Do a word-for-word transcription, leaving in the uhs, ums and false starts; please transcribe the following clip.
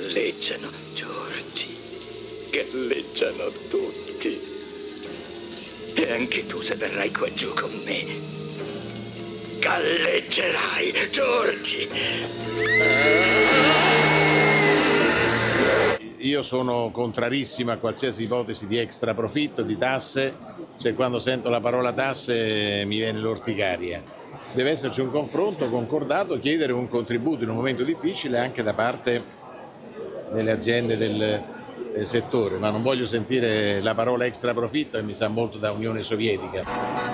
Galleggiano, Giorgi. Galleggiano tutti. E anche tu, se verrai qua giù con me, galleggerai, Giorgi. Io sono contrarissimo a qualsiasi ipotesi di extra profitto, di tasse, cioè quando sento la parola tasse mi viene l'orticaria. Deve esserci un confronto concordato, chiedere un contributo in un momento difficile anche da parte delle aziende del settore, ma non voglio sentire la parola extra profitto e mi sa molto da Unione Sovietica.